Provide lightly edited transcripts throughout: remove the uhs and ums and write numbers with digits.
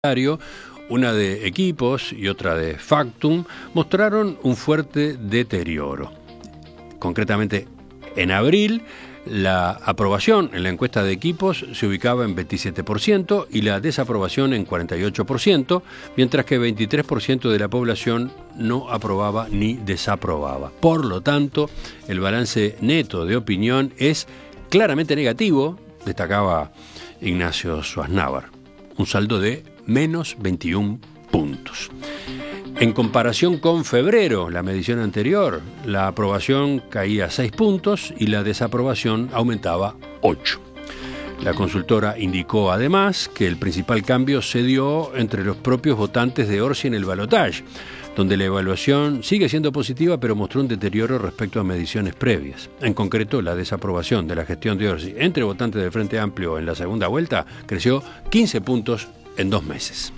una de Equipos y otra de Factum, mostraron un fuerte deterioro. Concretamente, en abril, la aprobación en la encuesta de Equipos se ubicaba en 27% y la desaprobación en 48%, mientras que 23% de la población no aprobaba ni desaprobaba. Por lo tanto, el balance neto de opinión es claramente negativo, destacaba Ignacio Schwarzenegger. Un saldo de menos 21 puntos. En comparación con febrero, la medición anterior, la aprobación caía 6 puntos y la desaprobación aumentaba 8. La consultora indicó además que el principal cambio se dio entre los propios votantes de Orsi en el balotaje, donde la evaluación sigue siendo positiva pero mostró un deterioro respecto a mediciones previas. En concreto, la desaprobación de la gestión de Orsi entre votantes del Frente Amplio en la segunda vuelta creció 15 puntos en 2 meses.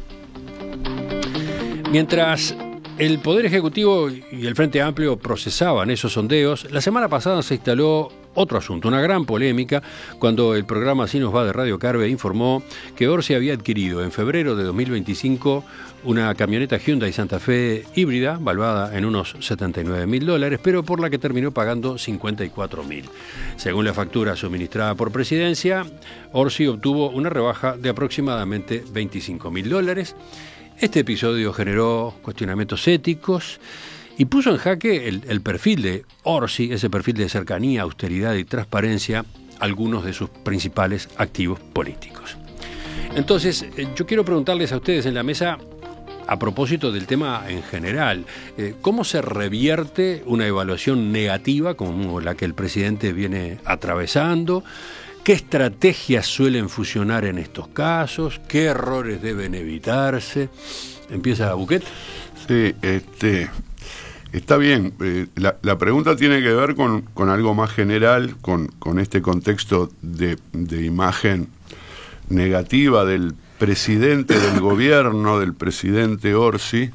Mientras el Poder Ejecutivo y el Frente Amplio procesaban esos sondeos, la semana pasada se instaló otro asunto, una gran polémica, cuando el programa Así nos va de Radio Carve informó que Orsi había adquirido en febrero de 2025 una camioneta Hyundai Santa Fe híbrida, valuada en unos $79.000, pero por la que terminó pagando $54.000. Según la factura suministrada por Presidencia, Orsi obtuvo una rebaja de aproximadamente $25.000. Este episodio generó cuestionamientos éticos y puso en jaque el perfil de Orsi, ese perfil de cercanía, austeridad y transparencia, algunos de sus principales activos políticos. Entonces, yo quiero preguntarles a ustedes en la mesa, a propósito del tema en general, ¿cómo se revierte una evaluación negativa como la que el presidente viene atravesando? ¿Qué estrategias suelen funcionar en estos casos? ¿Qué errores deben evitarse? ¿Empieza Buquet? Sí, está bien. La pregunta tiene que ver con algo más general, con este contexto de imagen negativa del presidente del gobierno, del presidente Orsi,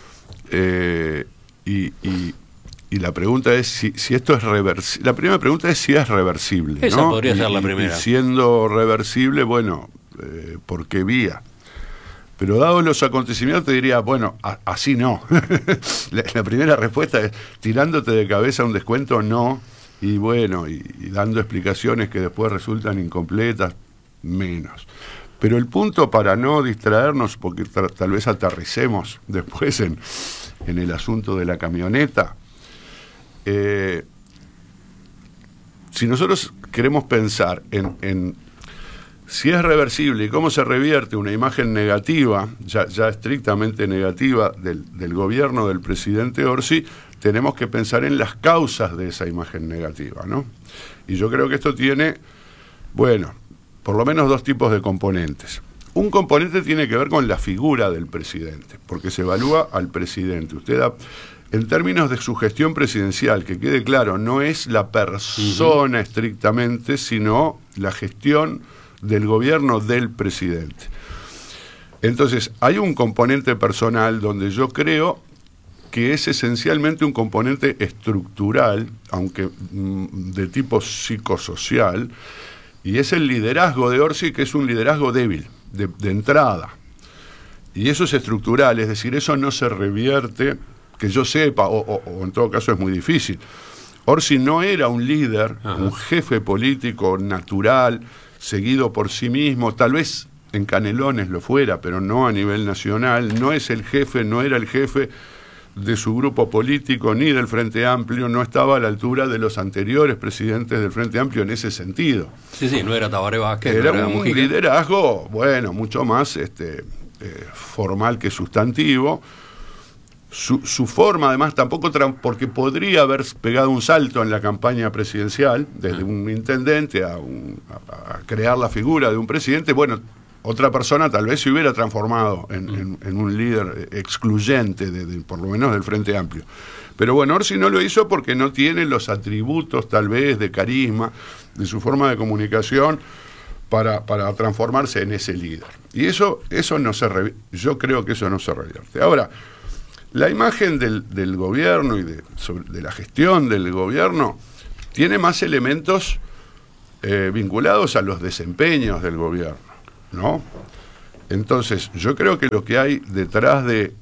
y la pregunta es si esto es reversible. La primera pregunta es si es reversible. Esa, ¿no? Podría ser la primera. Y siendo reversible, bueno, ¿por qué vía? Pero dados los acontecimientos te diría, bueno, así no. La primera respuesta es, tirándote de cabeza un descuento, no. Y bueno, y dando explicaciones que después resultan incompletas, menos. Pero el punto, para no distraernos, porque tal vez aterricemos después en el asunto de la camioneta, si nosotros queremos pensar en si es reversible y cómo se revierte una imagen negativa, ya estrictamente negativa, del gobierno del presidente Orsi, tenemos que pensar en las causas de esa imagen negativa, ¿no? Y yo creo que esto tiene, bueno, por lo menos 2 tipos de componentes. Un componente tiene que ver con la figura del presidente, porque se evalúa al presidente. En términos de su gestión presidencial, que quede claro, no es la persona estrictamente, sino la gestión del gobierno del presidente. Entonces, hay un componente personal donde yo creo que es esencialmente un componente estructural, aunque de tipo psicosocial, y es el liderazgo de Orsi, que es un liderazgo débil, de entrada. Y eso es estructural, es decir, eso no se revierte, que yo sepa, o en todo caso es muy difícil. Orsi no era un líder, un jefe político natural, seguido por sí mismo, tal vez en Canelones lo fuera, pero no a nivel nacional. No es el jefe, no era el jefe de su grupo político ni del Frente Amplio, no estaba a la altura de los anteriores presidentes del Frente Amplio en ese sentido. Sí, no era Tabaré Vázquez. Era un liderazgo, bueno, mucho más formal que sustantivo. Su forma, además, tampoco, porque podría haber pegado un salto en la campaña presidencial, desde un intendente a crear la figura de un presidente. Bueno, otra persona tal vez se hubiera transformado en un líder excluyente, por lo menos del Frente Amplio. Pero bueno, Orsi no lo hizo porque no tiene los atributos, tal vez, de carisma, de su forma de comunicación, para transformarse en ese líder. Y eso no yo creo que eso no se revierte. Ahora, la imagen del gobierno y de la gestión del gobierno tiene más elementos vinculados a los desempeños del gobierno, ¿no? Entonces, yo creo que lo que hay detrás de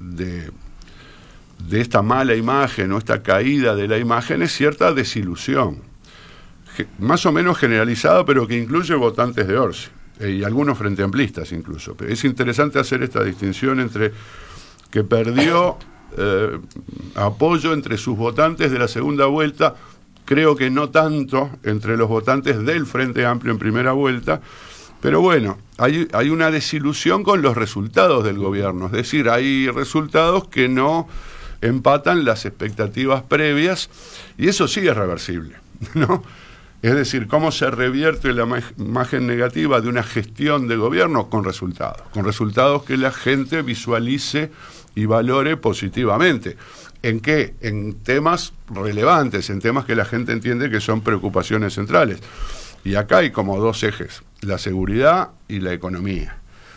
esta mala imagen o esta caída de la imagen es cierta desilusión, más o menos generalizada, pero que incluye votantes de Orsi y algunos frente amplistas incluso. Pero es interesante hacer esta distinción entre que perdió apoyo entre sus votantes de la segunda vuelta, creo que no tanto entre los votantes del Frente Amplio en primera vuelta, pero bueno, hay una desilusión con los resultados del gobierno, es decir, hay resultados que no empatan las expectativas previas, y eso sí es reversible, ¿no? Es decir, cómo se revierte la imagen negativa de una gestión de gobierno con resultados que la gente visualice y valore positivamente. ¿En qué? En temas relevantes, en temas que la gente entiende que son preocupaciones centrales. Y acá hay como dos ejes, la seguridad y la economía.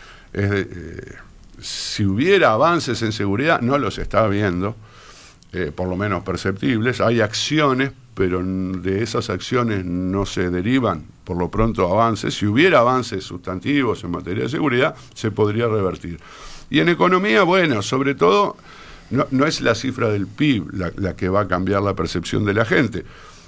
Si hubiera avances en seguridad, no los está viendo, por lo menos perceptibles. Hay acciones, pero de esas acciones no se derivan, por lo pronto, avances. Si hubiera avances sustantivos en materia de seguridad, se podría revertir. Y en economía, bueno, sobre todo, no es la cifra del PIB la que va a cambiar la percepción de la gente.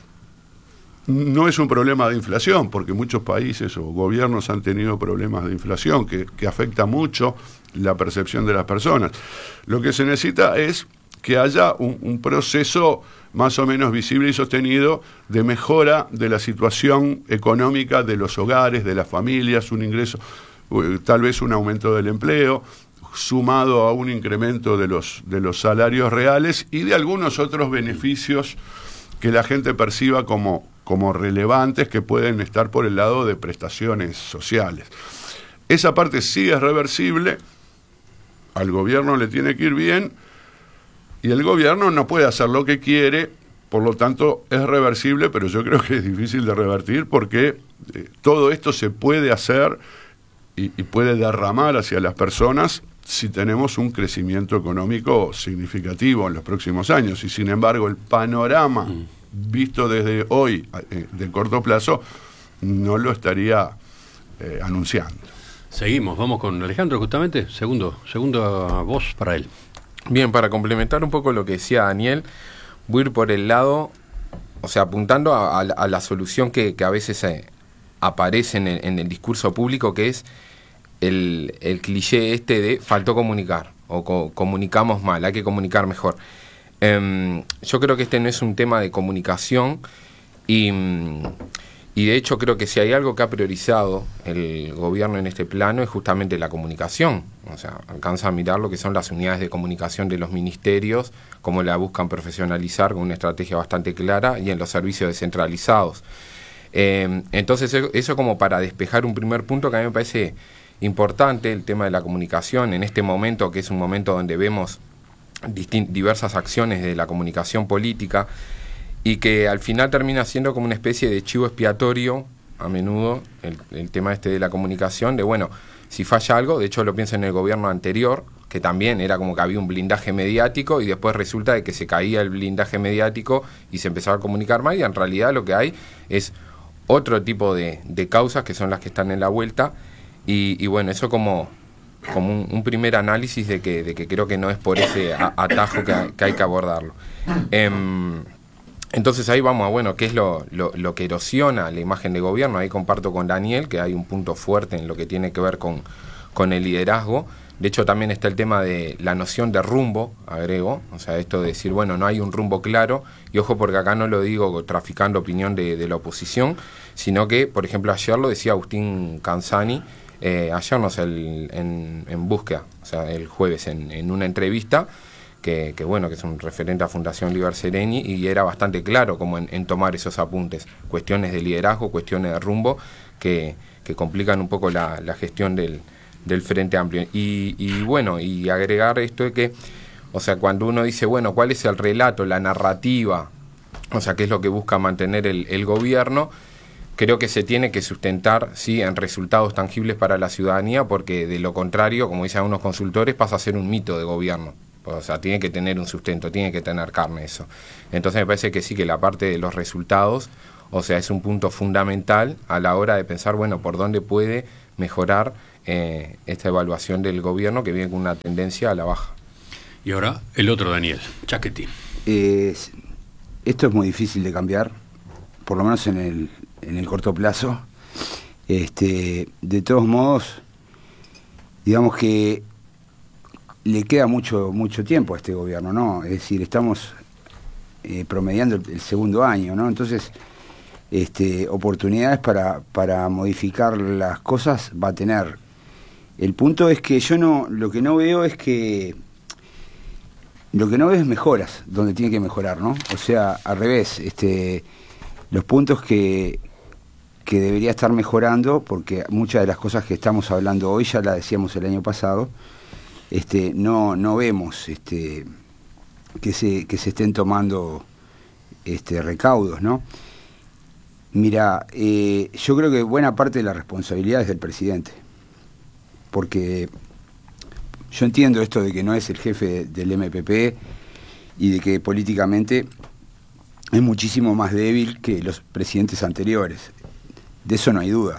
No es un problema de inflación, porque muchos países o gobiernos han tenido problemas de inflación que afecta mucho la percepción de las personas. Lo que se necesita es que haya un proceso más o menos visible y sostenido de mejora de la situación económica de los hogares, de las familias, un ingreso, tal vez un aumento del empleo, sumado a un incremento de los salarios reales y de algunos otros beneficios que la gente perciba como relevantes, que pueden estar por el lado de prestaciones sociales. Esa parte sí es reversible, al gobierno le tiene que ir bien, y el gobierno no puede hacer lo que quiere, por lo tanto es reversible, pero yo creo que es difícil de revertir porque todo esto se puede hacer y puede derramar hacia las personas si tenemos un crecimiento económico significativo en los próximos años. Y sin embargo el panorama visto desde hoy, de corto plazo, no lo estaría anunciando. Seguimos, vamos con Alejandro justamente, segunda voz para él. Bien, para complementar un poco lo que decía Daniel, voy a ir por el lado, o sea, apuntando a la solución que a veces aparece en el discurso público, que es el cliché de faltó comunicar, o comunicamos mal, hay que comunicar mejor. Yo creo que este no es un tema de comunicación y de hecho creo que si hay algo que ha priorizado el gobierno en este plano es justamente la comunicación. O sea, alcanza a mirar lo que son las unidades de comunicación de los ministerios, cómo la buscan profesionalizar con una estrategia bastante clara, y en los servicios descentralizados. Entonces eso como para despejar un primer punto que a mí me parece importante, el tema de la comunicación en este momento, que es un momento donde vemos diversas acciones de la comunicación política y que al final termina siendo como una especie de chivo expiatorio a menudo el tema de la comunicación, de bueno, si falla algo, de hecho lo pienso en el gobierno anterior, que también era como que había un blindaje mediático y después resulta de que se caía el blindaje mediático y se empezaba a comunicar mal, y en realidad lo que hay es otro tipo de causas que son las que están en la vuelta, y bueno, eso como un primer análisis de que creo que no es por ese atajo que hay que abordarlo. Entonces ahí vamos a, bueno, ¿qué es lo que erosiona la imagen de gobierno? Ahí comparto con Daniel que hay un punto fuerte en lo que tiene que ver con el liderazgo. De hecho también está el tema de la noción de rumbo, agrego, o sea, esto de decir, bueno, no hay un rumbo claro, y ojo porque acá no lo digo traficando opinión de la oposición, sino que, por ejemplo, ayer lo decía Agustín Canzani, ayer no sé, en Búsqueda, o sea, el jueves en una entrevista, que bueno, que es un referente a Fundación Liber Sereni, y era bastante claro como en tomar esos apuntes, cuestiones de liderazgo, cuestiones de rumbo, que complican un poco la gestión del Frente Amplio. Y bueno, y agregar esto de que, o sea, cuando uno dice, bueno, ¿cuál es el relato, la narrativa? O sea, ¿qué es lo que busca mantener el gobierno? Creo que se tiene que sustentar, sí, en resultados tangibles para la ciudadanía, porque de lo contrario, como dicen algunos consultores, pasa a ser un mito de gobierno. O sea, tiene que tener un sustento, tiene que tener carne eso. Entonces me parece que sí, que la parte de los resultados, o sea, es un punto fundamental a la hora de pensar, bueno, por dónde puede mejorar esta evaluación del gobierno que viene con una tendencia a la baja. Y ahora el otro Daniel, Chaquetti. Esto es muy difícil de cambiar, por lo menos en el corto plazo. De todos modos, digamos que le queda mucho tiempo a este gobierno, ¿no? Es decir, estamos promediando el segundo año, ¿no? Entonces, oportunidades para modificar las cosas va a tener. El punto es que lo que no veo es mejoras donde tiene que mejorar, ¿no? O sea, al revés, los puntos que debería estar mejorando, porque muchas de las cosas que estamos hablando hoy ya las decíamos el año pasado, no vemos que se estén tomando recaudos, ¿no? Mira, yo creo que buena parte de la responsabilidad es del presidente, porque yo entiendo esto de que no es el jefe del MPP y de que políticamente es muchísimo más débil que los presidentes anteriores. De eso no hay duda.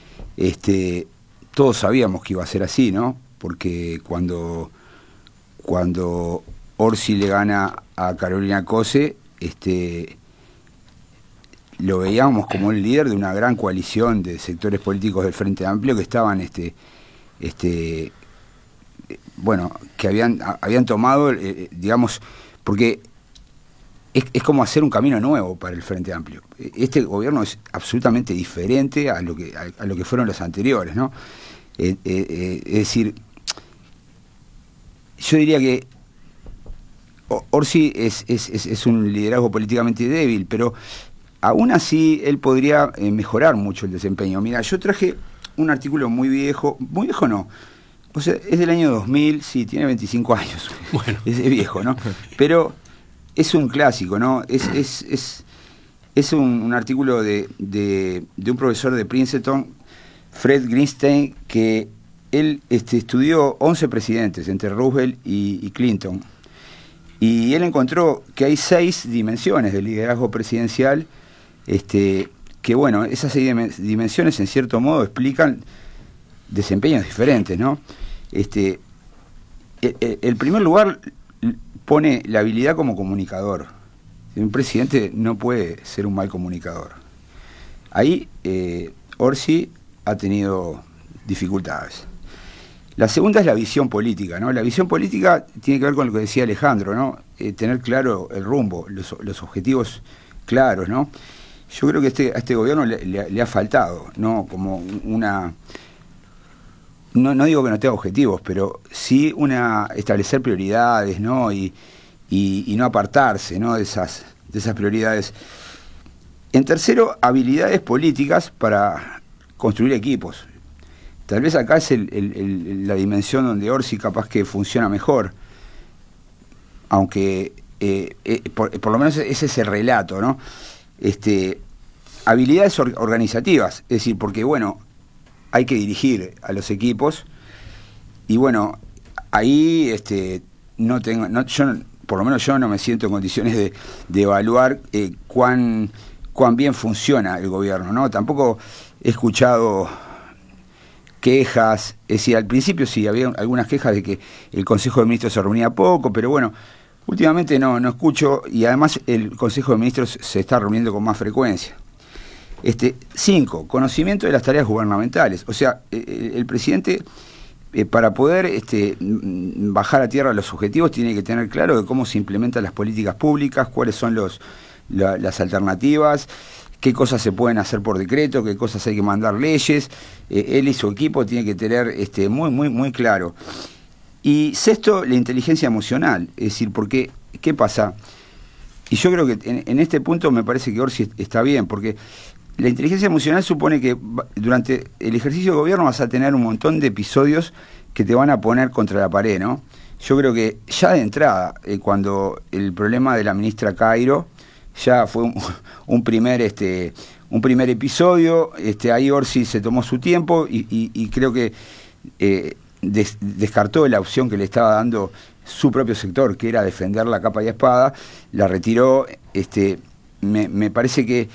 Todos sabíamos que iba a ser así, ¿no? Porque cuando Orsi le gana a Carolina Cose, lo veíamos como el líder de una gran coalición de sectores políticos del Frente Amplio que estaban que habían tomado, digamos, porque es como hacer un camino nuevo para el Frente Amplio. Este gobierno es absolutamente diferente a lo que fueron los anteriores, ¿no? Es decir, yo diría que Orsi es un liderazgo políticamente débil, pero aún así él podría mejorar mucho el desempeño. Mira, yo traje un artículo muy viejo no, o sea, es del año 2000, sí, tiene 25 años, bueno. Es viejo, ¿no? Pero es un clásico, ¿no? Es un artículo de un profesor de Princeton, Fred Greenstein, que él estudió 11 presidentes, entre Roosevelt y Clinton, y él encontró que hay 6 dimensiones del liderazgo presidencial, que bueno, esas 6 dimensiones en cierto modo explican desempeños diferentes, ¿no? El primer lugar pone la habilidad como comunicador. Un presidente no puede ser un mal comunicador. Ahí Orsi ha tenido dificultades. La segunda es la visión política, ¿no? La visión política tiene que ver con lo que decía Alejandro, ¿no? Tener claro el rumbo, los objetivos claros, ¿no? Yo creo que a este gobierno le ha faltado, ¿no? Como una... No digo que no tenga objetivos, pero sí establecer prioridades, ¿no? Y no apartarse, ¿no? de esas prioridades. En tercero, habilidades políticas para construir equipos. Tal vez acá es la dimensión donde Orsi capaz que funciona mejor, aunque por lo menos ese es el relato, ¿no? Habilidades organizativas, es decir, porque bueno, hay que dirigir a los equipos y bueno, ahí por lo menos yo no me siento en condiciones de evaluar cuán bien funciona el gobierno, ¿no? Tampoco he escuchado quejas, es decir, al principio sí había algunas quejas de que el Consejo de Ministros se reunía poco, pero bueno, últimamente no escucho, y además el Consejo de Ministros se está reuniendo con más frecuencia. 5, conocimiento de las tareas gubernamentales. O sea, el presidente, para poder bajar a tierra los objetivos, tiene que tener claro de cómo se implementan las políticas públicas, cuáles son las alternativas, qué cosas se pueden hacer por decreto, qué cosas hay que mandar leyes. Él y su equipo tienen que tener muy claro. Y sexto, la inteligencia emocional. Es decir, porque, ¿qué pasa? Y yo creo que en este punto me parece que Orsi está bien, porque la inteligencia emocional supone que durante el ejercicio de gobierno vas a tener un montón de episodios que te van a poner contra la pared, ¿no? Yo creo que ya de entrada, cuando el problema de la ministra Cairo ya fue un primer episodio, ahí Orsi se tomó su tiempo y creo que descartó la opción que le estaba dando su propio sector, que era defender la capa y espada, la retiró. Me parece que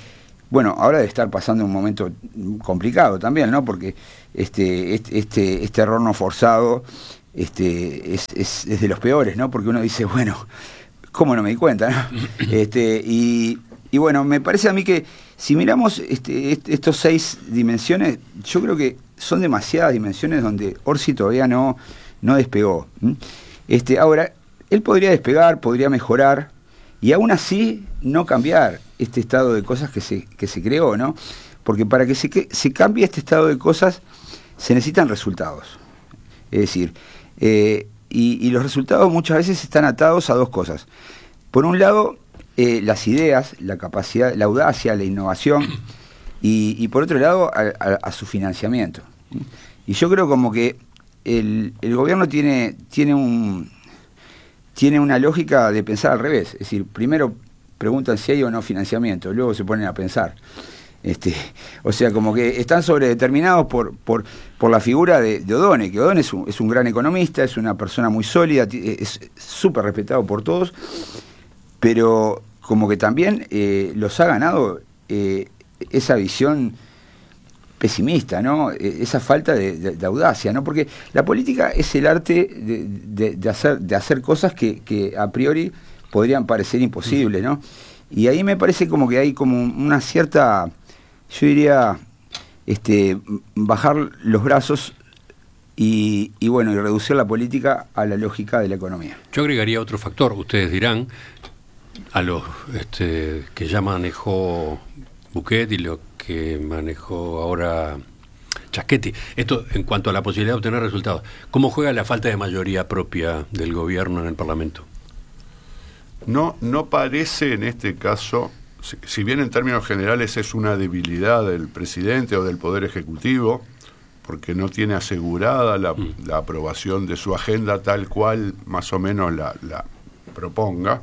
bueno, ahora debe estar pasando un momento complicado también, ¿no? Porque este error no forzado es de los peores, ¿no? Porque uno dice, bueno, ¿cómo no me di cuenta, no? Y bueno, me parece a mí que si miramos estos 6 dimensiones, yo creo que son demasiadas dimensiones donde Orsi todavía no despegó. Ahora, él podría despegar, podría mejorar, y aún así no cambiar este estado de cosas que se creó, ¿no? Porque para que se cambie este estado de cosas se necesitan resultados. Es decir, y los resultados muchas veces están atados a 2 cosas. Por un lado, las ideas, la capacidad, la audacia, la innovación, y por otro lado, a su financiamiento. Y yo creo como que el gobierno tiene una lógica de pensar al revés. Es decir, primero preguntan si hay o no financiamiento, luego se ponen a pensar. O sea, como que están sobredeterminados por la figura de O'Donnell, que O'Donnell es un gran economista, es una persona muy sólida, es súper respetado por todos, pero como que también los ha ganado esa visión pesimista, ¿no? Esa falta de audacia, ¿no? Porque la política es el arte de hacer cosas que a priori podrían parecer imposibles, ¿no? Y ahí me parece como que hay como una cierta, yo diría, bajar los brazos y bueno, y reducir la política a la lógica de la economía. Yo agregaría otro factor, ustedes dirán, a los que ya manejó Bouquet y lo que manejó ahora Schiaretti. Esto en cuanto a la posibilidad de obtener resultados. ¿Cómo juega la falta de mayoría propia del gobierno en el Parlamento? No parece en este caso, si bien en términos generales es una debilidad del presidente o del Poder Ejecutivo, porque no tiene asegurada la aprobación de su agenda tal cual más o menos la proponga,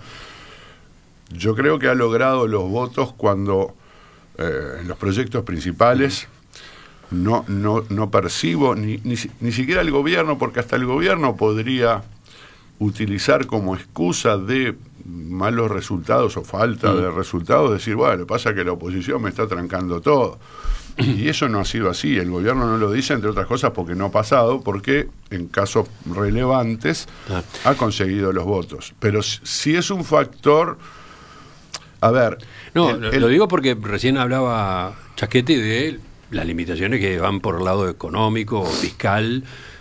yo creo que ha logrado los votos cuando en los proyectos principales no percibo ni siquiera el gobierno, porque hasta el gobierno podría utilizar como excusa de malos resultados o falta de resultados, decir, bueno, lo que pasa es que la oposición me está trancando todo. Y eso no ha sido así, el gobierno no lo dice, entre otras cosas, porque no ha pasado, porque en casos relevantes ha conseguido los votos. Pero si es un factor... A ver... No, lo digo porque recién hablaba Schiaretti de las limitaciones que van por el lado económico, fiscal,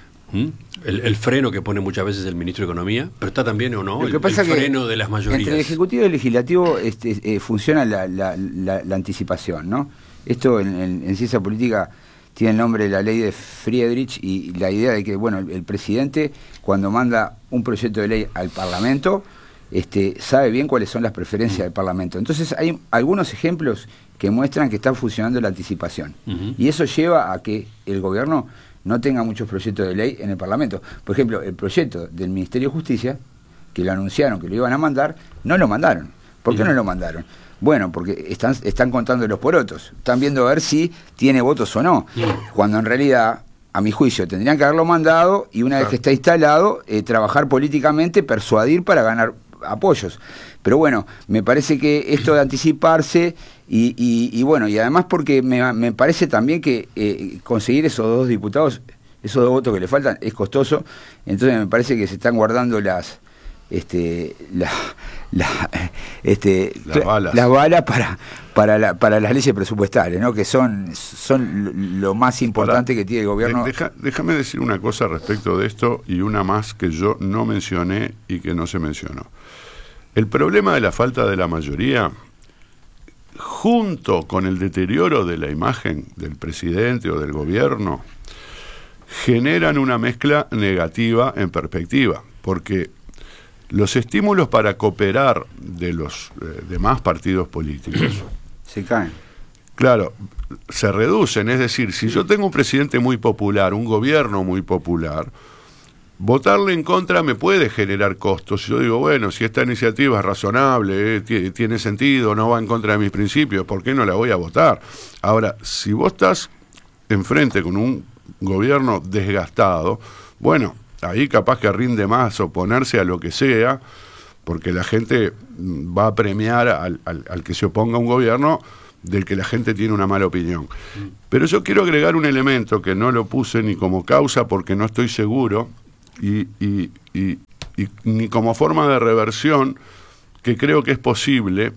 el freno que pone muchas veces el ministro de Economía, pero está también o no el freno de las mayorías. Entre el Ejecutivo y el Legislativo funciona la anticipación, ¿no? Esto en ciencia política tiene el nombre de la ley de Friedrich, y la idea de que, bueno, el presidente, cuando manda un proyecto de ley al Parlamento, sabe bien cuáles son las preferencias del Parlamento. Entonces hay algunos ejemplos que muestran que está funcionando la anticipación. Y eso lleva a que el gobierno no tenga muchos proyectos de ley en el Parlamento. Por ejemplo, el proyecto del Ministerio de Justicia, que lo anunciaron que lo iban a mandar, no lo mandaron. ¿Por qué no lo mandaron? Bueno, porque están contando los porotos. Están viendo a ver si tiene votos o no. Cuando en realidad, a mi juicio, tendrían que haberlo mandado y una vez que está instalado, trabajar políticamente, persuadir para ganar apoyos. Pero bueno, me parece que esto de anticiparse y bueno, y además porque me parece también que conseguir esos 2 diputados, esos 2 votos que le faltan, es costoso. Entonces me parece que se están guardando las balas para las leyes presupuestarias, ¿no? Que son lo más importante que tiene el gobierno. Déjame decir una cosa respecto de esto y una más que yo no mencioné y que no se mencionó. El problema de la falta de la mayoría, junto con el deterioro de la imagen del presidente o del gobierno, generan una mezcla negativa en perspectiva, porque los estímulos para cooperar de los demás partidos políticos se caen. Claro, se reducen. Es decir, si yo tengo un presidente muy popular, un gobierno muy popular, votarle en contra me puede generar costos. Yo digo, bueno, si esta iniciativa es razonable, tiene sentido, no va en contra de mis principios, ¿por qué no la voy a votar? Ahora, si vos estás enfrente con un gobierno desgastado, bueno, ahí capaz que rinde más oponerse a lo que sea, porque la gente va a premiar al que se oponga a un gobierno del que la gente tiene una mala opinión. Pero yo quiero agregar un elemento que no lo puse ni como causa porque no estoy seguro, y ni como forma de reversión, que creo que es posible,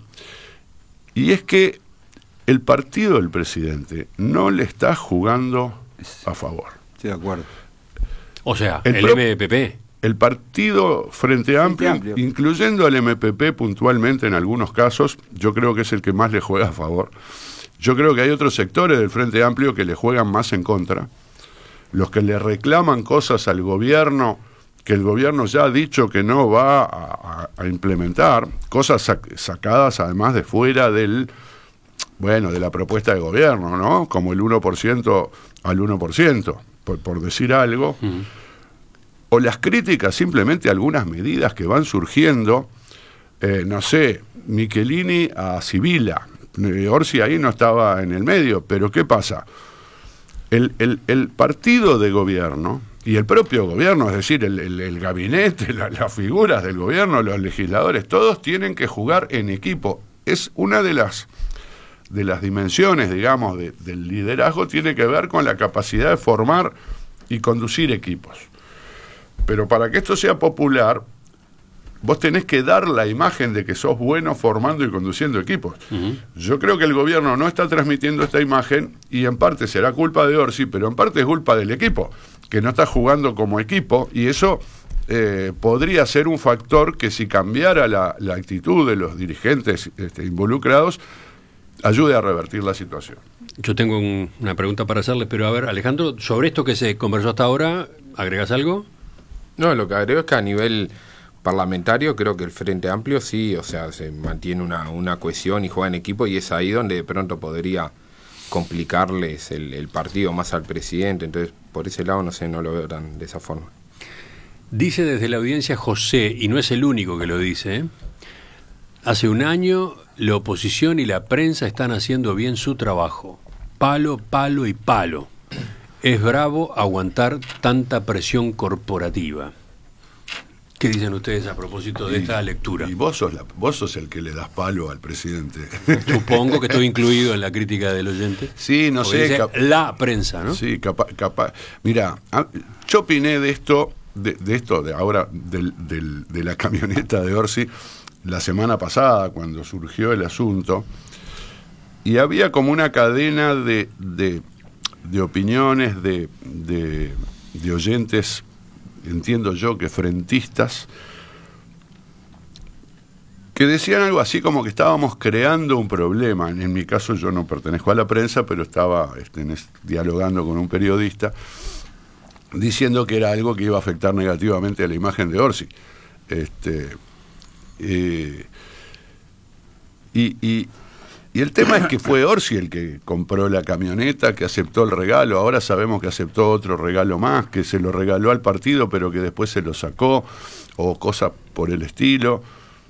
y es que el partido del presidente no le está jugando a favor. Estoy de acuerdo. O sea, el MPP. El partido Frente Amplio, incluyendo al MPP puntualmente en algunos casos, yo creo que es el que más le juega a favor. Yo creo que hay otros sectores del Frente Amplio que le juegan más en contra. Los que le reclaman cosas al gobierno, que el gobierno ya ha dicho que no va a implementar, cosas sacadas además de fuera de la propuesta de gobierno, ¿no? Como el 1% al 1%, por decir algo. O las críticas simplemente a algunas medidas que van surgiendo, no sé, Michelini a Sibila, Orsi ahí no estaba en el medio, pero ¿qué pasa? El partido de gobierno y el propio gobierno, es decir, el gabinete, las figuras del gobierno, los legisladores, todos tienen que jugar en equipo. Es una de las dimensiones, digamos, del liderazgo, tiene que ver con la capacidad de formar y conducir equipos. Pero para que esto sea popular, vos tenés que dar la imagen de que sos bueno formando y conduciendo equipos. Yo creo que el gobierno no está transmitiendo esta imagen, y en parte será culpa de Orsi, pero en parte es culpa del equipo, que no está jugando como equipo, y eso podría ser un factor que, si cambiara la actitud de los dirigentes involucrados, ayude a revertir la situación. Yo tengo una pregunta para hacerles, pero a ver, Alejandro, sobre esto que se conversó hasta ahora, ¿agregás algo? No, lo que agrego es que a nivel parlamentario creo que el Frente Amplio sí, o sea, se mantiene una cohesión y juega en equipo, y es ahí donde de pronto podría complicarles el partido más al presidente. Entonces, por ese lado, no sé, no lo veo tan de esa forma. Dice desde la audiencia José, y no es el único que lo dice, ¿eh? Hace un año la oposición y la prensa están haciendo bien su trabajo. Palo, palo y palo. Es bravo aguantar tanta presión corporativa. ¿Qué dicen ustedes a propósito de esta lectura? Y vos sos el que le das palo al presidente. Supongo que estoy incluido en la crítica del oyente. Sí, no sé. La prensa, ¿no? Sí, capaz. Mira, yo opiné de esto, de ahora, de la camioneta de Orsi, la semana pasada, cuando surgió el asunto, y había como una cadena de opiniones de oyentes, entiendo yo que frentistas, que decían algo así como que estábamos creando un problema. En mi caso, yo no pertenezco a la prensa, pero estaba dialogando con un periodista diciendo que era algo que iba a afectar negativamente a la imagen de Orsi. Y el tema es que fue Orsi el que compró la camioneta, que aceptó el regalo. Ahora sabemos que aceptó otro regalo más, que se lo regaló al partido, pero que después se lo sacó, o cosas por el estilo.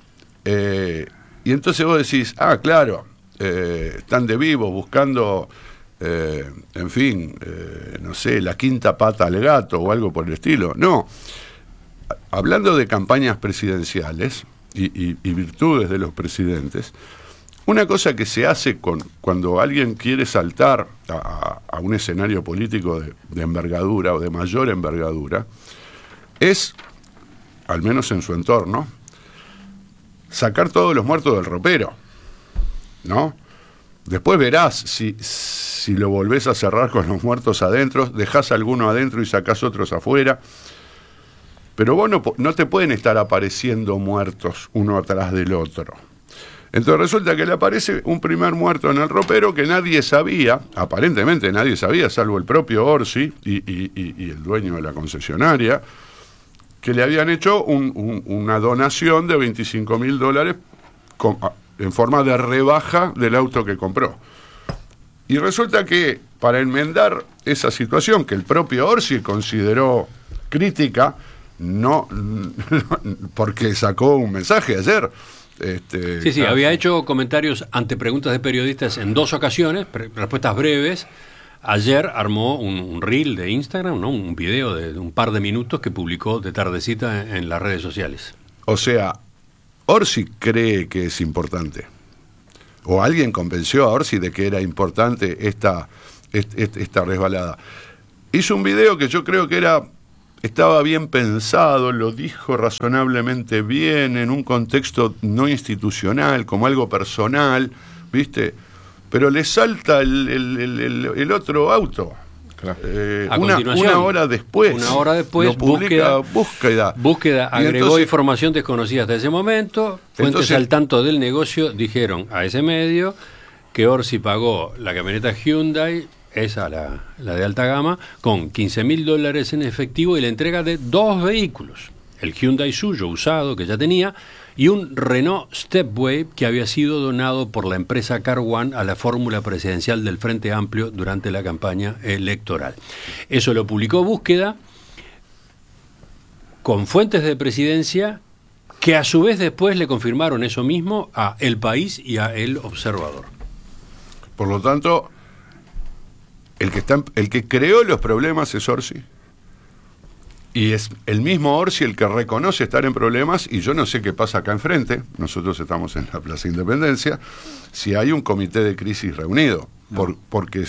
Y entonces vos decís, claro, están de vivo buscando, en fin, no sé, la quinta pata al gato o algo por el estilo. No, hablando de campañas presidenciales y virtudes de los presidentes, una cosa que se hace cuando alguien quiere saltar a un escenario político de envergadura o de mayor envergadura es, al menos en su entorno, sacar todos los muertos del ropero, ¿no? Después verás si lo volvés a cerrar con los muertos adentro, dejás alguno adentro y sacás otros afuera. Pero vos no te pueden estar apareciendo muertos uno atrás del otro. Entonces resulta que le aparece un primer muerto en el ropero que nadie sabía, aparentemente nadie sabía, salvo el propio Orsi y el dueño de la concesionaria, que le habían hecho una donación de $25.000 en forma de rebaja del auto que compró. Y resulta que para enmendar esa situación que el propio Orsi consideró crítica, no porque sacó un mensaje ayer. Sí, había hecho comentarios ante preguntas de periodistas en 2 ocasiones, respuestas breves. Ayer armó un reel de Instagram, ¿no? Un video de un par de minutos que publicó de tardecita en las redes sociales. O sea, Orsi cree que es importante. o alguien convenció a Orsi de que era importante esta resbalada. Hizo un video que yo creo que estaba bien pensado, lo dijo razonablemente bien, en un contexto no institucional, como algo personal, ¿viste? Pero le salta el otro auto. Claro. Una hora después. Una hora después, lo publica Búsqueda agregó entonces, información desconocida hasta ese momento. Fuentes al tanto del negocio dijeron a ese medio que Orsi pagó la camioneta Hyundai, esa la de alta gama, con $15.000 en efectivo y la entrega de 2 vehículos. El Hyundai suyo usado que ya tenía y un Renault Stepway que había sido donado por la empresa Car One a la fórmula presidencial del Frente Amplio durante la campaña electoral. Eso lo publicó Búsqueda con fuentes de presidencia que a su vez después le confirmaron eso mismo a El País y a El Observador. Por lo tanto, el que creó los problemas es Orsi. Y es el mismo Orsi el que reconoce estar en problemas, y yo no sé qué pasa acá enfrente, nosotros estamos en la Plaza Independencia, si hay un comité de crisis reunido, porque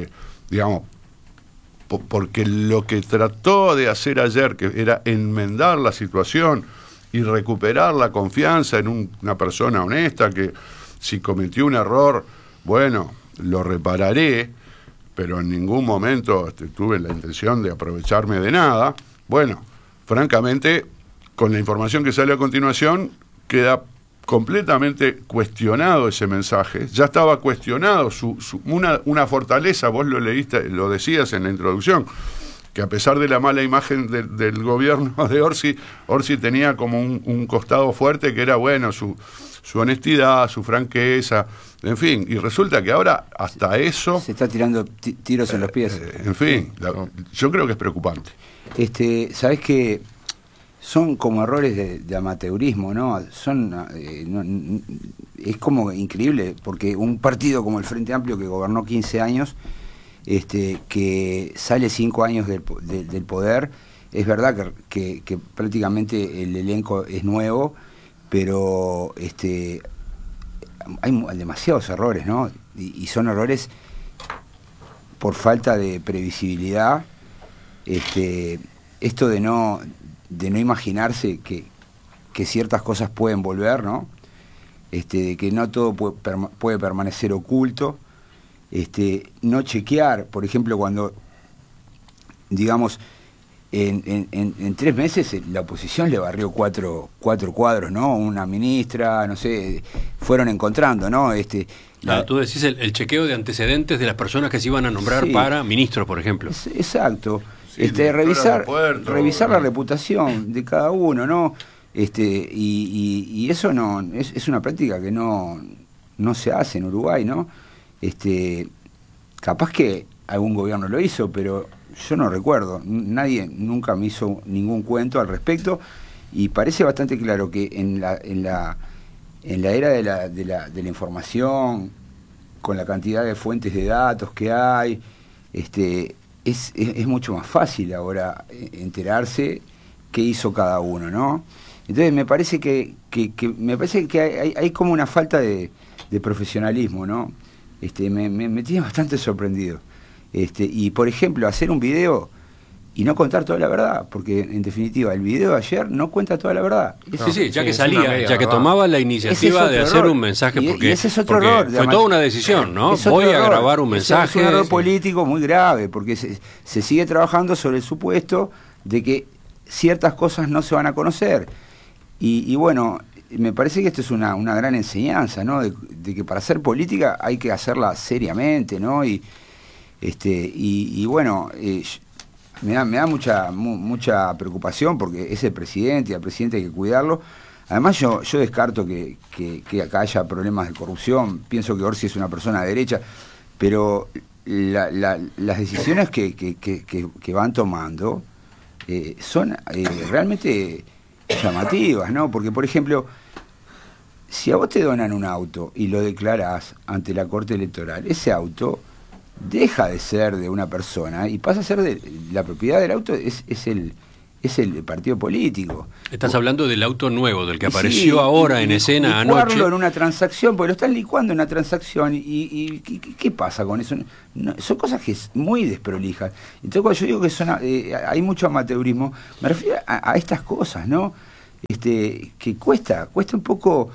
porque lo que trató de hacer ayer, que era enmendar la situación y recuperar la confianza en una persona honesta, que si cometió un error, bueno, lo repararé, pero en ningún momento tuve la intención de aprovecharme de nada. Bueno, francamente, con la información que sale a continuación, queda completamente cuestionado ese mensaje. Ya estaba cuestionado una fortaleza, vos lo leíste, lo decías en la introducción, que a pesar de la mala imagen del gobierno de Orsi tenía como un costado fuerte que era, bueno, su honestidad, su franqueza, en fin, y resulta que ahora hasta eso... Se está tirando tiros en los pies. En fin, yo creo que es preocupante. Sabés que son como errores de amateurismo, ¿no? Es como increíble, porque un partido como el Frente Amplio, que gobernó 15 años, que sale 5 años del poder, es verdad que prácticamente el elenco es nuevo, pero hay demasiados errores, ¿no? Y son errores por falta de previsibilidad. Esto de no imaginarse que ciertas cosas pueden volver, ¿no? De que no todo puede permanecer oculto. No chequear, por ejemplo, cuando, digamos, en 3 meses la oposición le barrió cuatro cuadros, ¿no? Una ministra, no sé, fueron encontrando, ¿no? Claro, tú decís el chequeo de antecedentes de las personas que se iban a nombrar para ministros, por ejemplo. Exacto. Sí, revisar la reputación de cada uno, ¿no? Y eso no es una práctica que no se hace en Uruguay, ¿no? Capaz que algún gobierno lo hizo, pero yo no recuerdo. Nadie nunca me hizo ningún cuento al respecto, y parece bastante claro que en la era de la información, con la cantidad de fuentes de datos que hay, es mucho más fácil ahora enterarse qué hizo cada uno, ¿no? Entonces me parece que hay como una falta de profesionalismo, ¿no? Me tiene bastante sorprendido. Y por ejemplo, hacer un video y no contar toda la verdad, porque en definitiva el video de ayer no cuenta toda la verdad. Ya que salía, ya que tomaba la iniciativa de hacer un mensaje, porque ese es otro error. Fue toda una decisión, ¿no? Voy a grabar un mensaje. Es un error político muy grave, porque se sigue trabajando sobre el supuesto de que ciertas cosas no se van a conocer. Y bueno, me parece que esto es una gran enseñanza, ¿no? De que para hacer política hay que hacerla seriamente, ¿no? Y bueno, me da mucha preocupación, porque es el presidente, y al presidente hay que cuidarlo. Además yo descarto que acá haya problemas de corrupción. Pienso que Orsi es una persona de derecha, pero las decisiones que van tomando son realmente llamativas, ¿no? Porque, por ejemplo, si a vos te donan un auto y lo declarás ante la Corte Electoral, ese auto deja de ser de una persona y pasa a ser la propiedad del auto es es el partido político. Estás hablando del auto nuevo, del que apareció ahora en escena anoche. Licuarlo en una transacción, porque lo están licuando en una transacción. ¿Y qué pasa con eso? No, son cosas que es muy desprolijas. Entonces, cuando yo digo que hay mucho amateurismo, me refiero a estas cosas, ¿no? Que cuesta un poco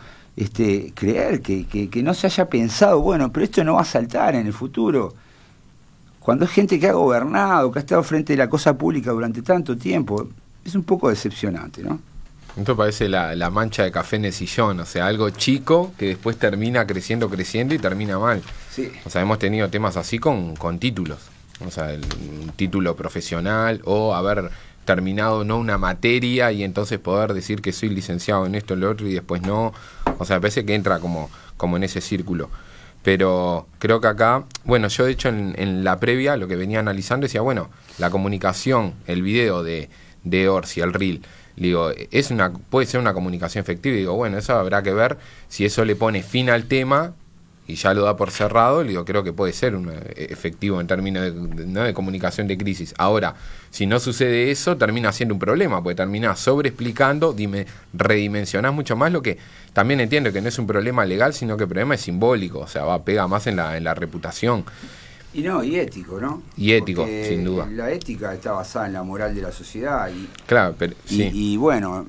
creer que no se haya pensado, bueno, pero esto no va a saltar en el futuro. Cuando es gente que ha gobernado, que ha estado frente a la cosa pública durante tanto tiempo, es un poco decepcionante, ¿no? Esto parece la mancha de café en el sillón, o sea, algo chico que después termina creciendo y termina mal. Sí. O sea, hemos tenido temas así con títulos, o sea, un título profesional o haber terminado no una materia y entonces poder decir que soy licenciado en esto, en lo otro y después no. O sea, me parece que entra como en ese círculo. Pero creo que acá, bueno, yo de hecho en la previa lo que venía analizando decía, bueno, la comunicación, el video de Orsi, el reel, digo, puede ser una comunicación efectiva, y digo, bueno, eso habrá que ver si eso le pone fin al tema y ya lo da por cerrado, digo, creo que puede ser efectivo en términos de comunicación de crisis. Ahora, si no sucede eso, termina siendo un problema, porque termina sobreexplicando, redimensionás mucho más lo que también entiendo que no es un problema legal, sino que el problema es simbólico, o sea, pega más en la reputación. Y ético, ¿no? Y ético, porque sin duda. La ética está basada en la moral de la sociedad Claro, pero sí. Y bueno,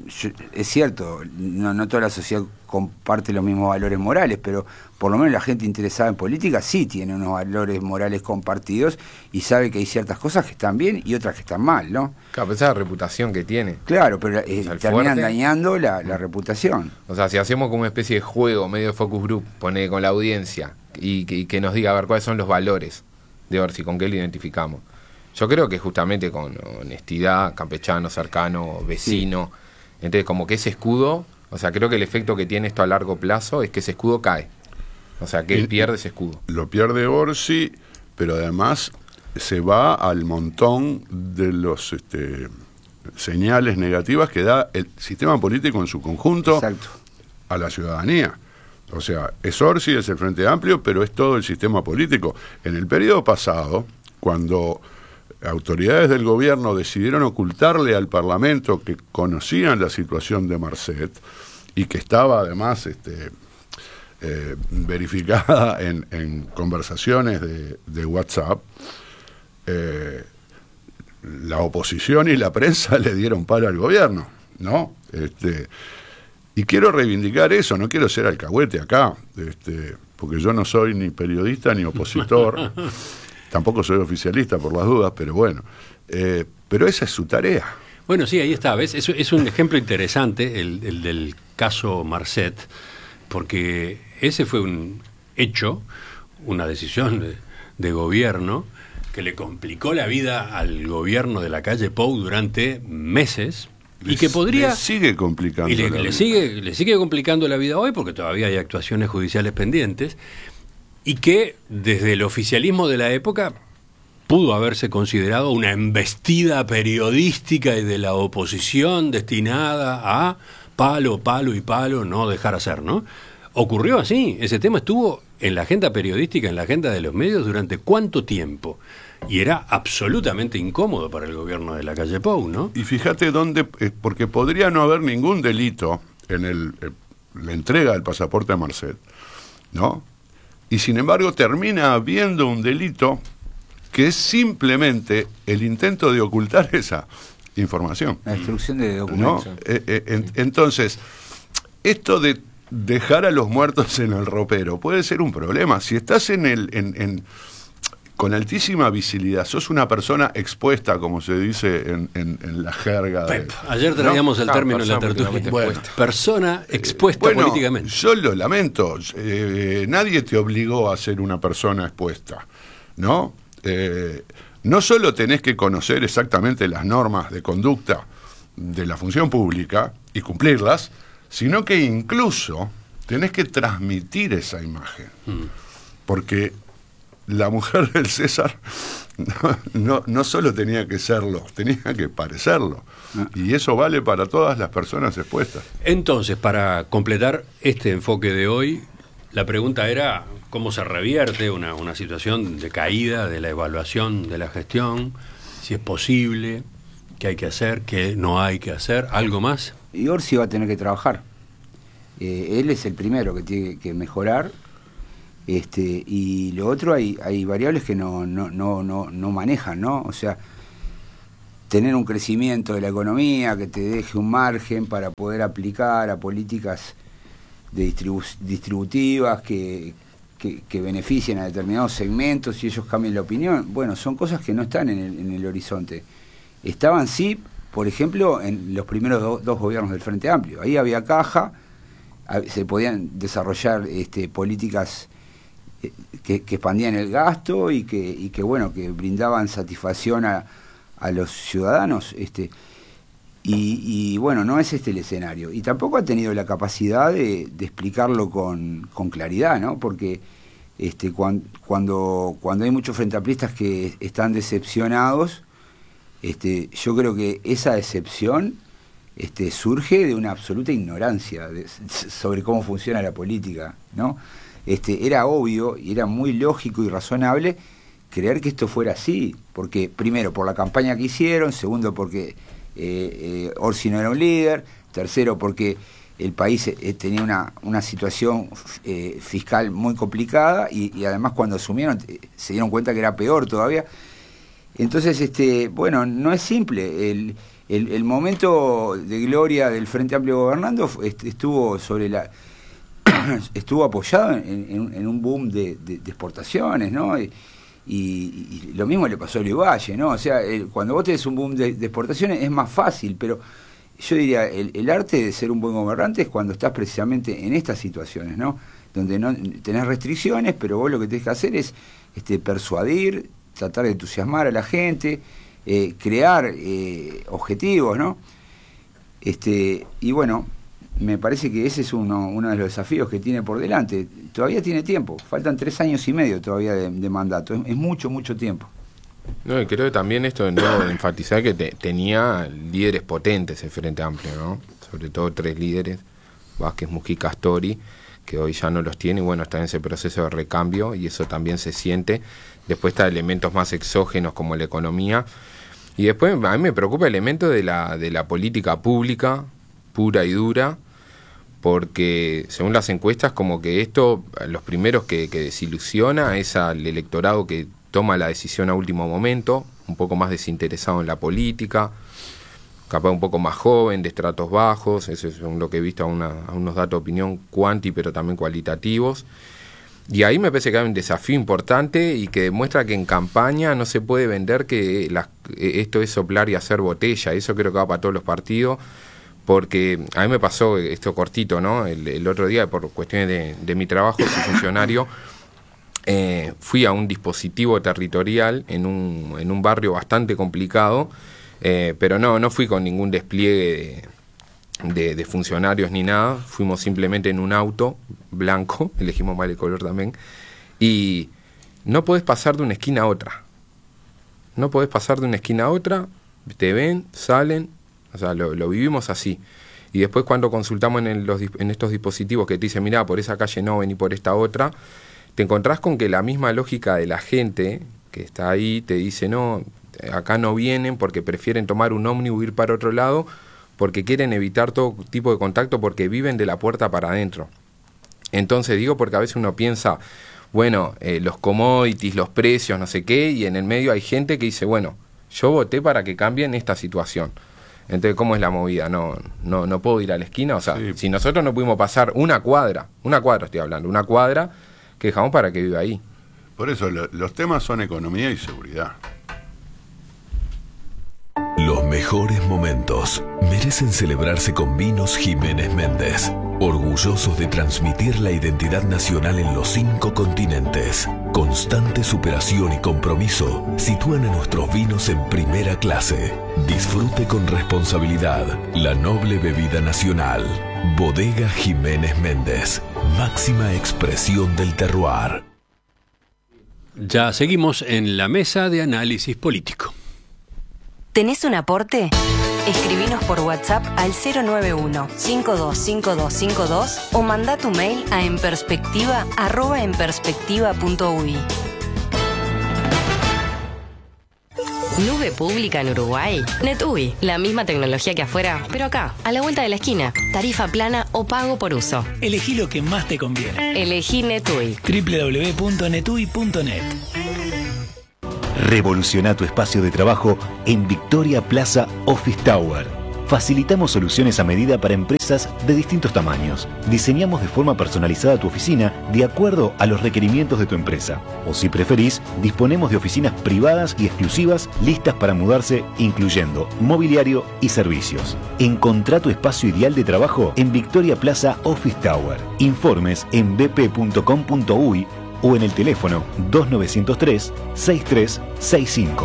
es cierto, no toda la sociedad comparte los mismos valores morales, pero por lo menos la gente interesada en política sí tiene unos valores morales compartidos y sabe que hay ciertas cosas que están bien y otras que están mal, ¿no? Claro, pero esa es la reputación que tiene. Claro, pero terminan fuerte, dañando la reputación. O sea, si hacemos como una especie de juego medio de focus group, pone con la audiencia y que nos diga a ver cuáles son los valores de Orsi, con qué lo identificamos. Yo creo que justamente con honestidad, campechano, cercano, vecino. Sí. Entonces, como que ese escudo, o sea, creo que el efecto que tiene esto a largo plazo es que ese escudo cae. O sea, que él pierde ese escudo. Lo pierde Orsi, pero además se va al montón de los señales negativas que da el sistema político en su conjunto. Exacto. A la ciudadanía. O sea, es Orsi, es el Frente Amplio, pero es todo el sistema político. En el periodo pasado, cuando autoridades del gobierno decidieron ocultarle al Parlamento que conocían la situación de Marcet y que estaba además verificada en conversaciones de WhatsApp, la oposición y la prensa le dieron palo al gobierno, ¿no? Y quiero reivindicar eso, no quiero ser alcahuete acá, porque yo no soy ni periodista ni opositor, tampoco soy oficialista por las dudas, pero bueno, pero esa es su tarea. Bueno, sí, ahí está, ¿ves? Es un ejemplo interesante el del caso Marcet, porque ese fue un hecho, una decisión de gobierno que le complicó la vida al gobierno de la calle Pou durante meses. Y que podría. Le sigue complicando. Y le sigue complicando la vida hoy, porque todavía hay actuaciones judiciales pendientes. Y que desde el oficialismo de la época pudo haberse considerado una embestida periodística y de la oposición destinada a palo, no dejar hacer, ¿no? Ocurrió así. Ese tema estuvo en la agenda periodística, en la agenda de los medios durante ¿cuánto tiempo? Y era absolutamente incómodo para el gobierno de la calle Pou, ¿no? Y fíjate dónde, porque podría no haber ningún delito en la entrega del pasaporte a Marcet, ¿no? Y sin embargo termina habiendo un delito que es simplemente el intento de ocultar esa información. La destrucción de documentos. ¿No? Entonces, esto de dejar a los muertos en el ropero puede ser un problema. Si estás con altísima visibilidad, sos una persona expuesta, como se dice en la jerga. Ayer traíamos el término en la tertulia. Bueno, persona expuesta políticamente. Yo lo lamento. Nadie te obligó a ser una persona expuesta, ¿no? No solo tenés que conocer exactamente las normas de conducta de la función pública y cumplirlas, sino que incluso tenés que transmitir esa imagen. Porque la mujer del César no solo tenía que serlo, tenía que parecerlo. Y eso vale para todas las personas expuestas. Entonces, para completar este enfoque de hoy, la pregunta era cómo se revierte una situación de caída de la evaluación de la gestión, si es posible, ¿Qué hay que hacer? ¿Qué no hay que hacer? ¿Algo más? Y Orsi va a tener que trabajar. Él es el primero que tiene que mejorar. Y lo otro, hay variables que no manejan, ¿no? O sea, tener un crecimiento de la economía que te deje un margen para poder aplicar a políticas distributivas que beneficien a determinados segmentos y ellos cambien la opinión. Bueno, son cosas que no están en el horizonte. Estaban, sí, por ejemplo, en los primeros dos gobiernos del Frente Amplio. Ahí había caja, se podían desarrollar políticas que expandían el gasto y que brindaban satisfacción a los ciudadanos. Y bueno, no es este el escenario. Y tampoco ha tenido la capacidad de explicarlo con claridad, ¿no? Porque cuando hay muchos frentamplistas que están decepcionados, yo creo que esa decepción surge de una absoluta ignorancia sobre cómo funciona la política, ¿no? Era obvio y era muy lógico y razonable creer que esto fuera así, porque primero por la campaña que hicieron, segundo porque Orsi no era un líder, tercero porque el país tenía una situación fiscal muy complicada y además cuando asumieron se dieron cuenta que era peor todavía. Entonces, bueno, no es simple. El momento de gloria del Frente Amplio gobernando estuvo apoyado en un boom de exportaciones, ¿no? Y lo mismo le pasó a Luis Valle, ¿no? O sea, cuando vos tenés un boom de exportaciones es más fácil, pero yo diría, el arte de ser un buen gobernante es cuando estás precisamente en estas situaciones, ¿no? Donde no tenés restricciones, pero vos lo que tenés que hacer es persuadir, tratar de entusiasmar a la gente, crear objetivos, ¿no? Y bueno, me parece que ese es uno de los desafíos que tiene por delante. Todavía tiene tiempo, faltan 3 años y medio todavía de mandato, es mucho tiempo. No, y creo que también esto de nuevo de enfatizar que tenía líderes potentes el Frente Amplio, ¿no? Sobre todo 3 líderes, Vázquez, Mujica, Astori, que hoy ya no los tiene y bueno, está en ese proceso de recambio y eso también se siente. Después está elementos más exógenos como la economía y después a mí me preocupa el elemento de la política pública pura y dura, porque según las encuestas como que esto, los primeros que desilusiona es al electorado que toma la decisión a último momento, un poco más desinteresado en la política, capaz un poco más joven, de estratos bajos, eso es lo que he visto a unos datos de opinión cuanti, pero también cualitativos. Y ahí me parece que hay un desafío importante y que demuestra que en campaña no se puede vender que esto es soplar y hacer botella. Eso creo que va para todos los partidos, porque a mí me pasó esto cortito, ¿no? El otro día, por cuestiones de mi trabajo, soy funcionario, fui a un dispositivo territorial en un barrio bastante complicado, pero no fui con ningún despliegue de funcionarios ni nada, fuimos simplemente en un auto blanco, elegimos mal el color también, y no podés pasar de una esquina a otra, te ven, salen, o sea, lo vivimos así. Y después cuando consultamos en estos dispositivos que te dicen, mirá, por esa calle no, vení por esta otra, te encontrás con que la misma lógica de la gente que está ahí te dice, no, acá no vienen porque prefieren tomar un ómnibus, ir para otro lado, porque quieren evitar todo tipo de contacto, porque viven de la puerta para adentro. Entonces digo, porque a veces uno piensa, bueno, los commodities, los precios, no sé qué, y en el medio hay gente que dice, bueno, yo voté para que cambien esta situación. Entonces, ¿cómo es la movida? No puedo ir a la esquina, o sea, sí. Si nosotros no pudimos pasar una cuadra estoy hablando, una cuadra que dejamos para que viva ahí. Por eso, los temas son economía y seguridad. Los mejores momentos merecen celebrarse con Vinos Jiménez Méndez, orgullosos de transmitir la identidad nacional en los 5 continentes. Constante superación y compromiso sitúan a nuestros vinos en primera clase. Disfrute con responsabilidad la noble bebida nacional. Bodega Jiménez Méndez, máxima expresión del terroir. Ya seguimos en la mesa de análisis político. ¿Tenés un aporte? Escribinos por WhatsApp al 091-525252 o mandá tu mail a enperspectiva@enperspectiva.ui. ¿Nube pública en Uruguay? NetUI, la misma tecnología que afuera, pero acá, a la vuelta de la esquina. Tarifa plana o pago por uso. Elegí lo que más te conviene. Elegí NetUI. www.netui.net. Revoluciona tu espacio de trabajo en Victoria Plaza Office Tower. Facilitamos soluciones a medida para empresas de distintos tamaños. Diseñamos de forma personalizada tu oficina de acuerdo a los requerimientos de tu empresa. O si preferís, disponemos de oficinas privadas y exclusivas listas para mudarse, incluyendo mobiliario y servicios. Encontrá tu espacio ideal de trabajo en Victoria Plaza Office Tower. Informes en bp.com.uy o en el teléfono 2903-6365.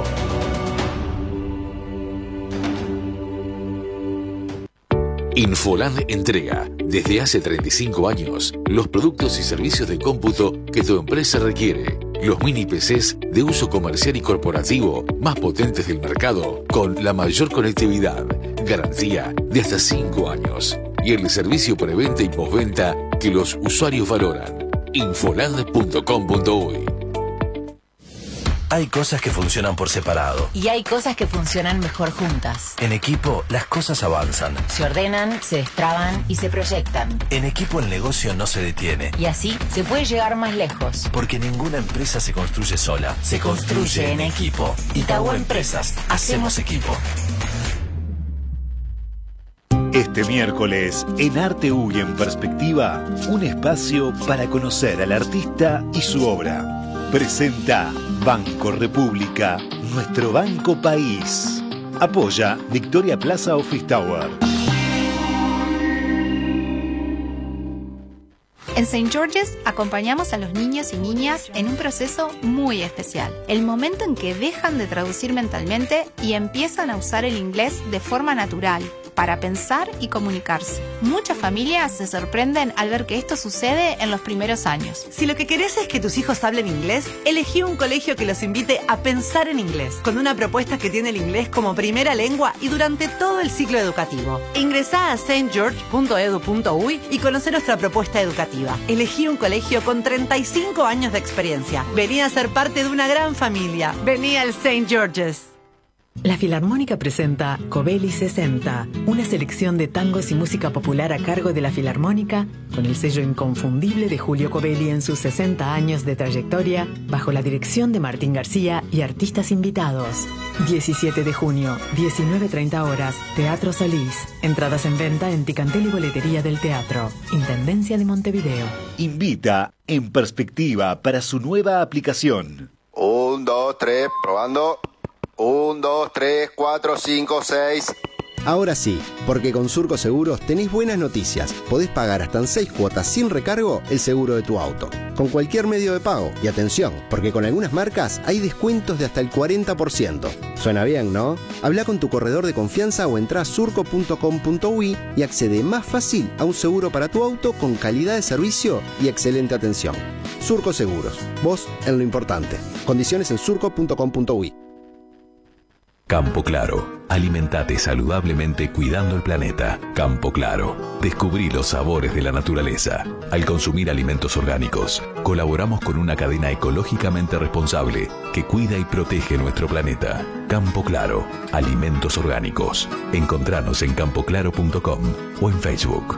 Infoland entrega, desde hace 35 años, los productos y servicios de cómputo que tu empresa requiere. Los mini PCs de uso comercial y corporativo más potentes del mercado, con la mayor conectividad, garantía de hasta 5 años y el servicio preventa y postventa que los usuarios valoran. Infoland.com.uy. Hay cosas que funcionan por separado. Y hay cosas que funcionan mejor juntas. En equipo, las cosas avanzan. Se ordenan, se destraban y se proyectan. En equipo, el negocio no se detiene. Y así se puede llegar más lejos. Porque ninguna empresa se construye sola. Se construye en equipo. Itaú Empresas. Hacemos equipo. Este miércoles, en Arte Uy en Perspectiva, un espacio para conocer al artista y su obra. Presenta Banco República, nuestro banco país. Apoya Victoria Plaza Office Tower. En St. George's acompañamos a los niños y niñas en un proceso muy especial. El momento en que dejan de traducir mentalmente y empiezan a usar el inglés de forma natural, para pensar y comunicarse. Muchas familias se sorprenden al ver que esto sucede en los primeros años. Si lo que querés es que tus hijos hablen inglés, elegí un colegio que los invite a pensar en inglés, con una propuesta que tiene el inglés como primera lengua y durante todo el ciclo educativo. Ingresá a stgeorge.edu.uy y conoce nuestra propuesta educativa. Elegí un colegio con 35 años de experiencia. Vení a ser parte de una gran familia. Vení al St. George's. La Filarmónica presenta Covelli 60, una selección de tangos y música popular a cargo de la Filarmónica, con el sello inconfundible de Julio Covelli en sus 60 años de trayectoria, bajo la dirección de Martín García y artistas invitados. 17 de junio, 19:30 horas, Teatro Solís. Entradas en venta en Ticantel y Boletería del Teatro, Intendencia de Montevideo. Invita En Perspectiva para su nueva aplicación. 1, 2, 3, probando. 1, 2, 3, 4, 5, 6. Ahora sí, porque con Surco Seguros tenés buenas noticias. Podés pagar hasta en 6 cuotas sin recargo el seguro de tu auto, con cualquier medio de pago. Y atención, porque con algunas marcas hay descuentos de hasta el 40%. Suena bien, ¿no? Habla con tu corredor de confianza o entrá a surco.com.uy y accede más fácil a un seguro para tu auto con calidad de servicio y excelente atención. Surco Seguros, vos en lo importante. Condiciones en surco.com.uy. Campo Claro. Alimentate saludablemente cuidando el planeta. Campo Claro. Descubrí los sabores de la naturaleza. Al consumir alimentos orgánicos, colaboramos con una cadena ecológicamente responsable que cuida y protege nuestro planeta. Campo Claro. Alimentos orgánicos. Encontranos en campoclaro.com o en Facebook.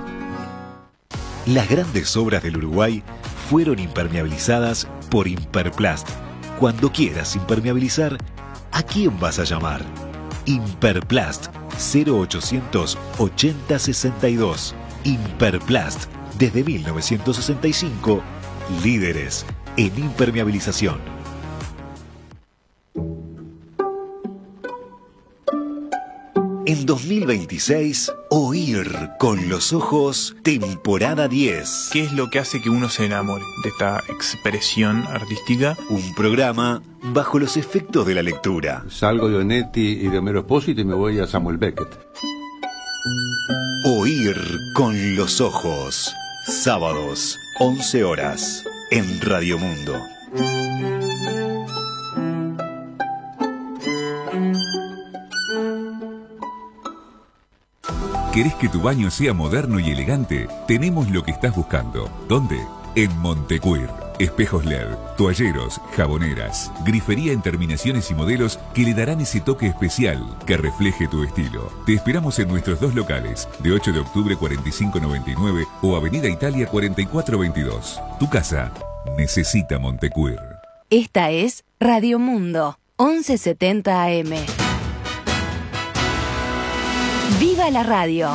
Las grandes obras del Uruguay fueron impermeabilizadas por Imperplast. Cuando quieras impermeabilizar, ¿a quién vas a llamar? Imperplast 0800 80 62. Imperplast, desde 1965, líderes en impermeabilización. En 2026, Oír con los ojos, temporada 10. ¿Qué es lo que hace que uno se enamore de esta expresión artística? Un programa bajo los efectos de la lectura. Salgo de Onetti y de Homero Espósito y me voy a Samuel Beckett. Oír con los ojos. Sábados, 11 horas, en Radio Mundo. ¿Querés que tu baño sea moderno y elegante? Tenemos lo que estás buscando. ¿Dónde? En Montecuir, espejos LED, toalleros, jaboneras, grifería en terminaciones y modelos que le darán ese toque especial que refleje tu estilo. Te esperamos en nuestros 2 locales, de 8 de octubre 4599 o Avenida Italia 4422. Tu casa necesita Montecuir. Esta es Radio Mundo, 1170 AM. ¡Viva la radio!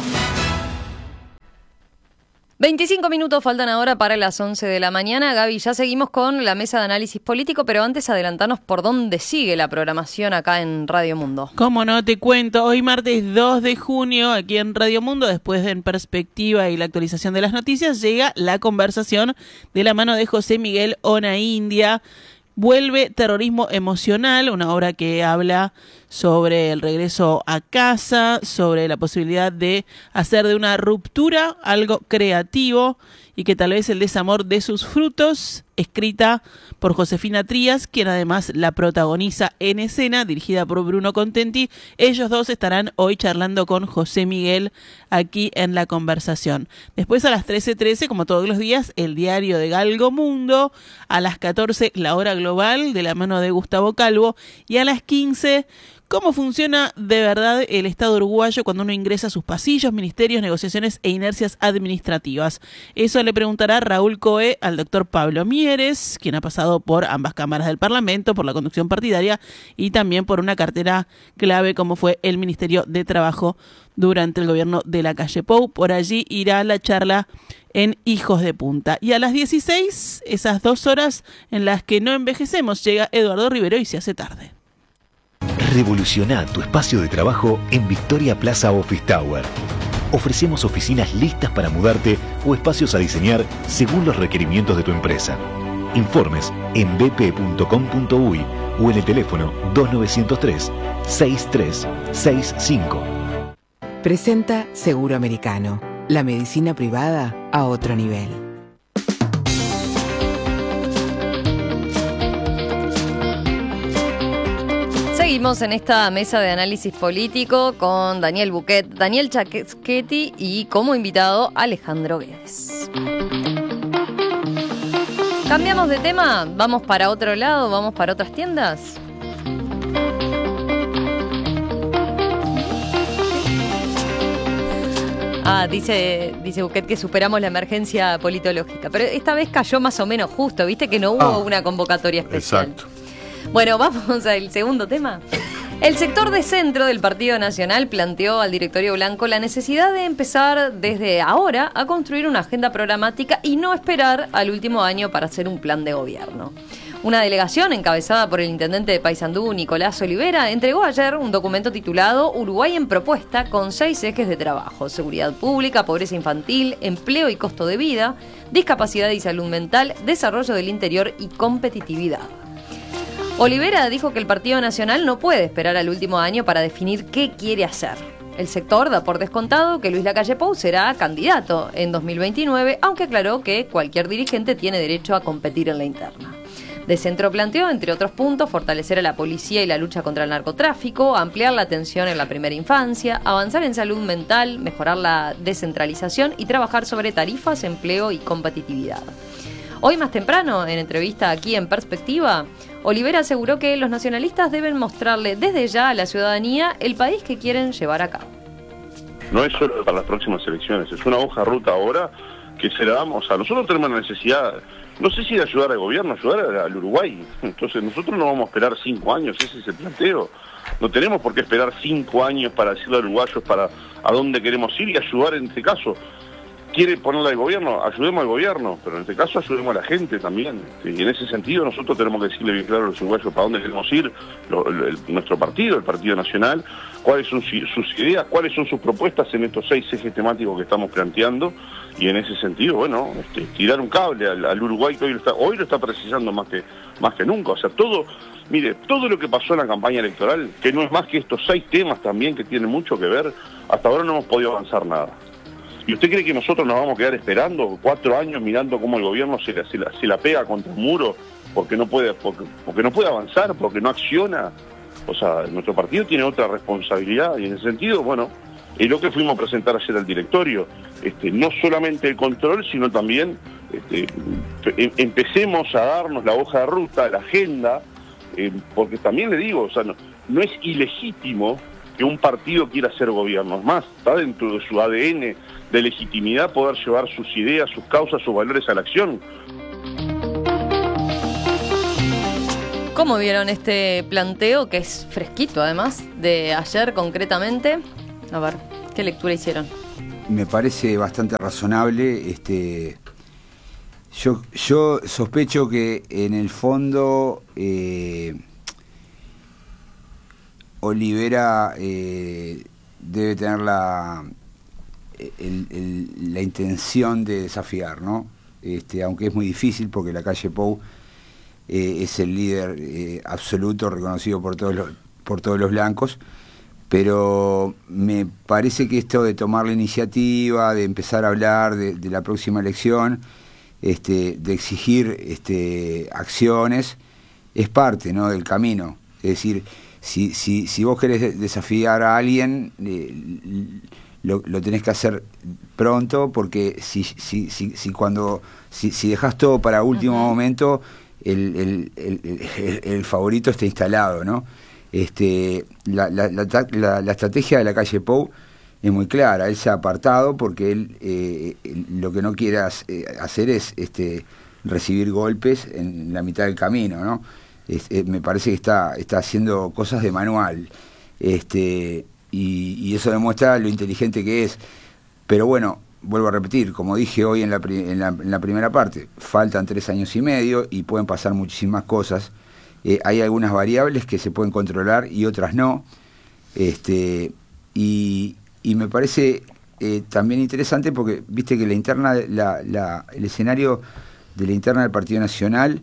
25 minutos faltan ahora para las 11 de la mañana. Gaby, ya seguimos con la mesa de análisis político, pero antes adelantanos por dónde sigue la programación acá en Radio Mundo. Cómo no, te cuento. Hoy martes 2 de junio, aquí en Radio Mundo, después de En Perspectiva y la actualización de las noticias, llega la conversación de la mano de José Miguel Onaindia. Vuelve Terrorismo Emocional, una obra que habla sobre el regreso a casa, sobre la posibilidad de hacer de una ruptura algo creativo y que tal vez el desamor de sus frutos, escrita por Josefina Trías, quien además la protagoniza en escena, dirigida por Bruno Contenti. Ellos dos estarán hoy charlando con José Miguel aquí en la conversación. Después a las 13:13, como todos los días, el diario de Galgo Mundo. A las 14, la hora global de la mano de Gustavo Calvo. Y a las 15, cómo funciona de verdad el Estado uruguayo cuando uno ingresa a sus pasillos, ministerios, negociaciones e inercias administrativas. Eso le preguntará Raúl Coe al doctor Pablo Mieres, quien ha pasado por ambas cámaras del Parlamento, por la conducción partidaria y también por una cartera clave como fue el Ministerio de Trabajo durante el gobierno de Lacalle Pou. Por allí irá la charla en Hijos de Punta. Y a las 16, esas 2 horas en las que no envejecemos, llega Eduardo Rivero y se hace tarde. Revoluciona tu espacio de trabajo en Victoria Plaza Office Tower. Ofrecemos oficinas listas para mudarte o espacios a diseñar según los requerimientos de tu empresa. Informes en bp.com.uy o en el teléfono 2903-6365. Presenta Seguro Americano, la medicina privada a otro nivel. Seguimos en esta mesa de análisis político con Daniel Buquet, Daniel Chaquetti y como invitado Alejandro Guedes. ¿Cambiamos de tema? ¿Vamos para otro lado? ¿Vamos para otras tiendas? Dice Buquet que superamos la emergencia politológica, pero esta vez cayó más o menos justo, ¿viste? Que no hubo una convocatoria especial. Exacto. Bueno, vamos al segundo tema. El sector de centro del Partido Nacional planteó al directorio blanco la necesidad de empezar desde ahora a construir una agenda programática y no esperar al último año para hacer un plan de gobierno. Una delegación encabezada por el intendente de Paysandú, Nicolás Olivera, entregó ayer un documento titulado Uruguay en propuesta con 6 ejes de trabajo: seguridad pública, pobreza infantil, empleo y costo de vida, discapacidad y salud mental, desarrollo del interior y competitividad. Olivera dijo que el Partido Nacional no puede esperar al último año para definir qué quiere hacer. El sector da por descontado que Luis Lacalle Pou será candidato en 2029, aunque aclaró que cualquier dirigente tiene derecho a competir en la interna. De centro planteó, entre otros puntos, fortalecer a la policía y la lucha contra el narcotráfico, ampliar la atención en la primera infancia, avanzar en salud mental, mejorar la descentralización y trabajar sobre tarifas, empleo y competitividad. Hoy más temprano, en entrevista aquí en Perspectiva, Olivera aseguró que los nacionalistas deben mostrarle desde ya a la ciudadanía el país que quieren llevar a cabo. No es solo para las próximas elecciones, es una hoja de ruta ahora que se la damos. O sea, nosotros tenemos la necesidad, no sé si de ayudar al gobierno, ayudar al Uruguay. Entonces nosotros no vamos a esperar 5 años, ese es el planteo. No tenemos por qué esperar 5 años para decirle a los uruguayos para a dónde queremos ir y ayudar en este caso. ¿Quiere ponerle al gobierno? Ayudemos al gobierno, pero en este caso ayudemos a la gente también. Y en ese sentido nosotros tenemos que decirle bien claro a los uruguayos para dónde queremos ir, nuestro partido, el Partido Nacional, cuáles son sus ideas, cuáles son sus propuestas en estos 6 ejes temáticos que estamos planteando. Y en ese sentido, bueno, tirar un cable al Uruguay que hoy lo está precisando más que nunca. O sea, todo lo que pasó en la campaña electoral, que no es más que estos 6 temas también que tienen mucho que ver, hasta ahora no hemos podido avanzar nada. ¿Y usted cree que nosotros nos vamos a quedar esperando 4 años mirando cómo el gobierno se la pega contra un muro porque no puede avanzar, porque no acciona? O sea, nuestro partido tiene otra responsabilidad y en ese sentido, bueno, es lo que fuimos a presentar ayer al directorio. No solamente el control, sino también Empecemos a darnos la hoja de ruta, la agenda, porque también le digo, o sea, no es ilegítimo que un partido quiera hacer gobierno. Es más, está dentro de su ADN de legitimidad poder llevar sus ideas, sus causas, sus valores a la acción. ¿Cómo vieron este planteo, que es fresquito además, de ayer concretamente? A ver, ¿qué lectura hicieron? Me parece bastante razonable. Yo sospecho que en el fondo Olivera debe tener la intención de desafiar, ¿no? Aunque es muy difícil porque la calle Pou es el líder absoluto, reconocido por todos los blancos, pero me parece que esto de tomar la iniciativa, de empezar a hablar de la próxima elección, de exigir acciones, es parte, ¿no?, del camino. Es decir, si vos querés desafiar a alguien, lo tenés que hacer pronto, porque si dejás todo para último momento, el favorito está instalado, ¿no? La estrategia de la calle Pou es muy clara. Él se ha apartado porque él lo que no quiere hacer es recibir golpes en la mitad del camino, ¿no? Me parece que está haciendo cosas de manual, y eso demuestra lo inteligente que es. Pero bueno, vuelvo a repetir, como dije hoy en la primera parte, faltan 3 años y medio y pueden pasar muchísimas cosas. Hay algunas variables que se pueden controlar y otras no. Y me parece también interesante porque viste que la interna, el escenario de la interna del Partido Nacional,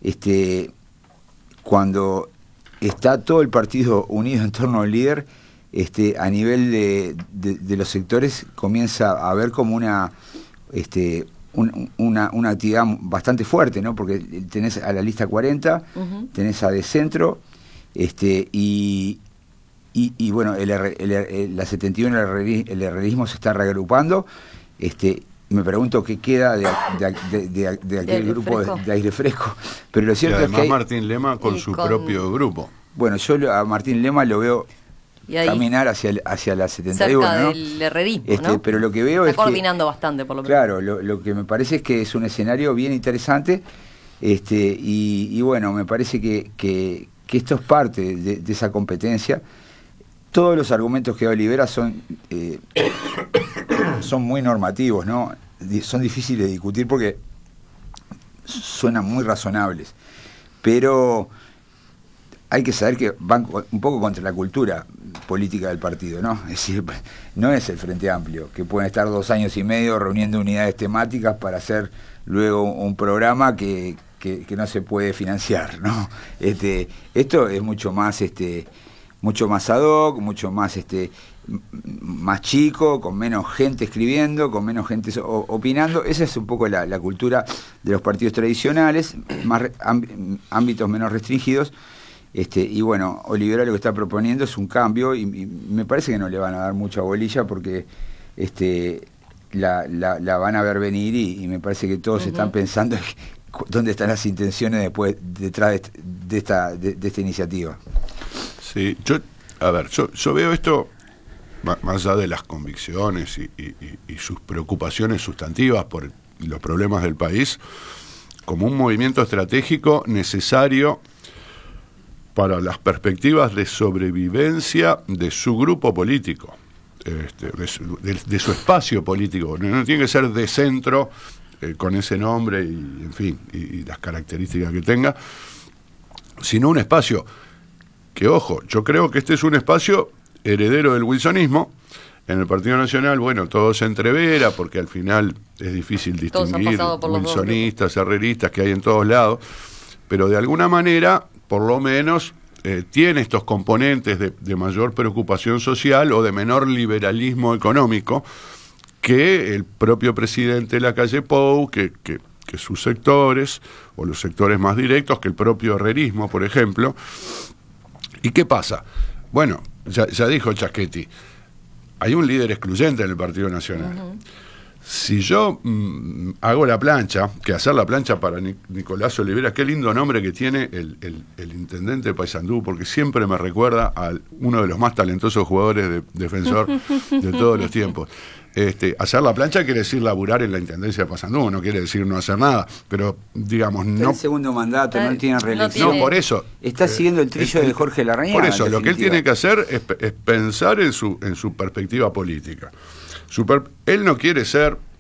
cuando está todo el partido unido en torno al líder, a nivel de los sectores comienza a haber como una actividad bastante fuerte, ¿no? Porque tenés a la lista 40, tenés a De Centro, y bueno, la 71, el herrerismo se está reagrupando. Me pregunto qué queda de aquel grupo de aire fresco. Pero lo cierto es que Martín Lema con su propio grupo. Bueno, yo a Martín Lema lo veo caminar hacia la 71, cerca, ¿no?, del herrerismo, ¿no? Pero lo que veo está coordinando bastante, por lo menos. Claro, lo que me parece es que es un escenario bien interesante, y bueno, me parece que esto es parte de esa competencia. Todos los argumentos que da Olivera son muy normativos, ¿no? Son difíciles de discutir porque suenan muy razonables, pero hay que saber que van un poco contra la cultura política del partido, ¿no? Es decir, no es el Frente Amplio, que pueden estar 2 años y medio reuniendo unidades temáticas para hacer luego un programa que no se puede financiar, ¿no? Esto es mucho más ad hoc, mucho más más chico, con menos gente escribiendo, con menos gente opinando. Esa es un poco la cultura de los partidos tradicionales, más ámbitos menos restringidos. Y bueno, Olivera lo que está proponiendo es un cambio, y me parece que no le van a dar mucha bolilla porque la van a ver venir, y me parece que todos están pensando dónde están las intenciones detrás de esta iniciativa. Sí, yo veo esto, más allá de las convicciones y sus preocupaciones sustantivas por los problemas del país, como un movimiento estratégico necesario para las perspectivas de sobrevivencia de su grupo político, de su espacio político. No tiene que ser de centro, con ese nombre y en fin, y las características que tenga, sino un espacio que, ojo, yo creo que este es un espacio heredero del wilsonismo. En el Partido Nacional, bueno, todo se entrevera porque al final es difícil distinguir wilsonistas, herreristas que hay en todos lados, pero de alguna manera, por lo menos, tiene estos componentes de mayor preocupación social o de menor liberalismo económico que el propio presidente de la calle Pou, que sus sectores, o los sectores más directos, que el propio herrerismo, por ejemplo. ¿Y qué pasa? Bueno, ya dijo Chaschetti, hay un líder excluyente en el Partido Nacional. Si yo hago la plancha, que hacer la plancha para Nicolás Olivera, qué lindo nombre que tiene el intendente de Paysandú, porque siempre me recuerda a uno de los más talentosos jugadores de defensor de todos los tiempos. Hacer la plancha quiere decir laburar en la intendencia de Paysandú, no quiere decir no hacer nada, pero digamos, no. El segundo mandato, no tiene reelección. No, por eso. Está siguiendo el trillo de Jorge Larrañaga. Por eso, lo que él tiene que hacer es pensar en su perspectiva política. Él no quiere ser